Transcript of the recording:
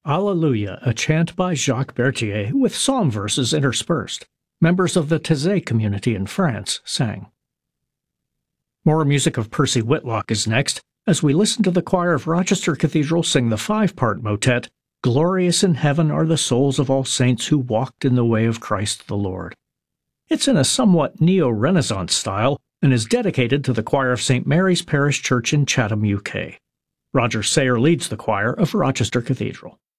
Alleluia, a chant by Jacques Berthier with psalm verses interspersed. Members of the Taizé community in France sang. More music of Percy Whitlock is next, as we listen to the choir of Rochester Cathedral sing the 5-part motet, Glorious in Heaven Are the Souls of All Saints Who Walked in the Way of Christ the Lord. It's in a somewhat neo-Renaissance style and is dedicated to the choir of St. Mary's Parish Church in Chatham, UK. Roger Sayer leads the choir of Rochester Cathedral.